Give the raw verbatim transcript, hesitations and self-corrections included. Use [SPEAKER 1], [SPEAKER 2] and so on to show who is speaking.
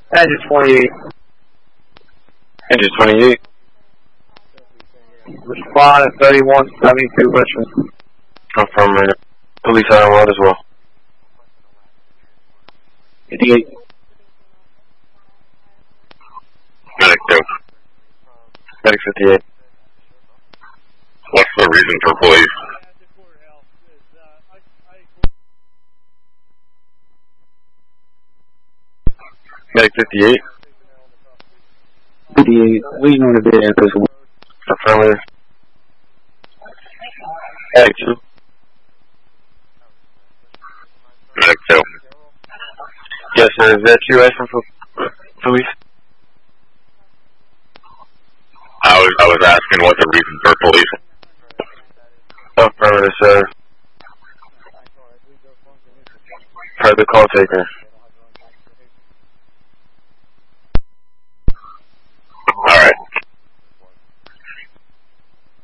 [SPEAKER 1] Engine twenty-eight.
[SPEAKER 2] Engine twenty-eight.
[SPEAKER 1] Respond at thirty-one seventy-two Richmond.
[SPEAKER 2] Affirmative. Police are on road as well.
[SPEAKER 1] fifty-eight.
[SPEAKER 2] Medic two. Medic fifty-eight. What's the reason for police? Medic fifty-eight.
[SPEAKER 1] fifty-eight. Leading on the bed as well.
[SPEAKER 2] Affirmative. Medic two. Medic two. Yes, sir. Is that you asking for police? I was I was asking what the reason for police. Affirmative, sir. Per the call taker.